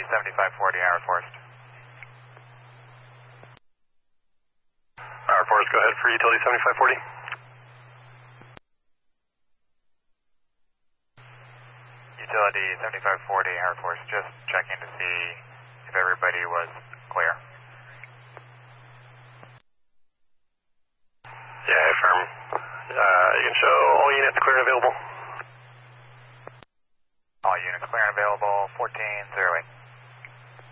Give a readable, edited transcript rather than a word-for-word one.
7540, Air Force. Air Force, go ahead for utility 7540. Utility 7540, Air Force, just checking to see if everybody was clear. Yeah, affirm. You can show all units clear and available. All units clear and available, 1408.